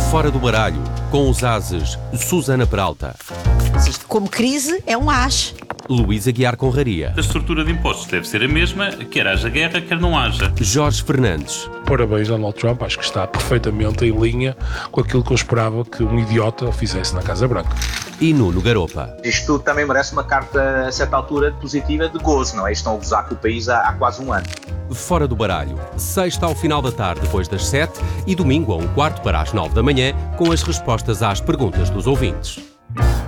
Fora do baralho, com os ases Susana Peralta, Isto, como crise, é um as. Luís Aguiar Conraria, A estrutura de impostos deve ser a mesma, quer haja guerra, quer não haja. Jorge Fernandes, Parabéns, Donald Trump, acho que está perfeitamente em linha com aquilo que eu esperava que um idiota fizesse na Casa Branca. e Nuno Garopa. Isto também merece uma carta, a certa altura, positiva de gozo, não é? Estão a gozar com o país há quase um ano. Fora do baralho, sexta ao final da tarde depois das 7 e domingo a 7:15 para as 9 da manhã com as respostas às perguntas dos ouvintes.